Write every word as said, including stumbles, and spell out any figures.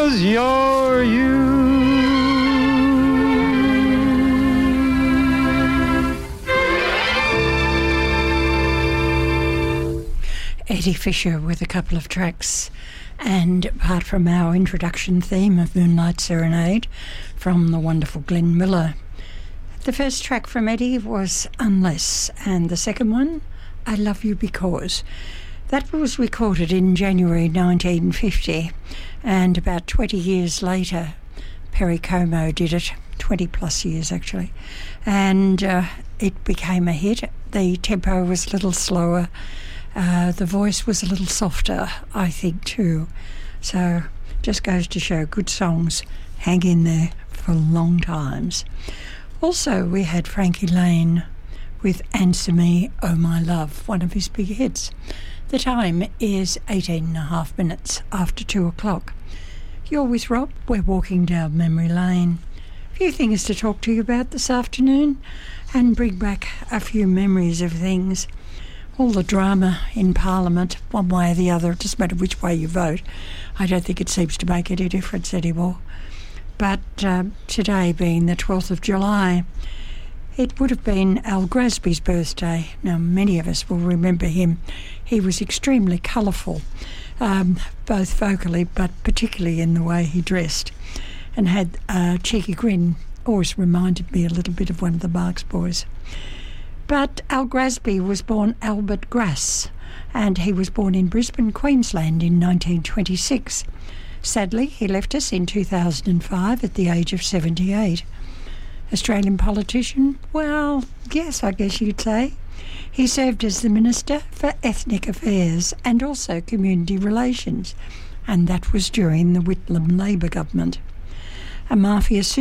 'cause you're you. Eddie Fisher with a couple of tracks, and apart from our introduction theme of Moonlight Serenade from the wonderful Glenn Miller. The first track from Eddie was Unless, and the second one, I Love You Because. That was recorded in January nineteen fifty, and about twenty years later Perry Como did it, twenty plus years actually, and uh, it became a hit. The tempo was a little slower. Uh, the voice was a little softer, I think, too. So, just goes to show good songs hang in there for long times. Also, we had Frankie Lane with Answer Me, Oh My Love, one of his big hits. The time is eighteen and a half minutes after two o'clock. You're with Rob. We're walking down memory lane. A few things to talk to you about this afternoon and bring back a few memories of things. All the drama in Parliament, one way or the other, it doesn't matter which way you vote. I don't think it seems to make any difference anymore. But uh, today being the twelfth of July, it would have been Al Grasby's birthday. Now, many of us will remember him. He was extremely colourful, um, both vocally but particularly in the way he dressed, and had a cheeky grin. Always reminded me a little bit of one of the Marx Boys. But Al Grasby was born Albert Grass, and he was born in Brisbane, Queensland in nineteen twenty-six. Sadly, he left us in two thousand five at the age of seventy-eight. Australian politician? Well, yes, I guess you'd say. He served as the Minister for Ethnic Affairs and also Community Relations, and that was during the Whitlam Labor government. A mafia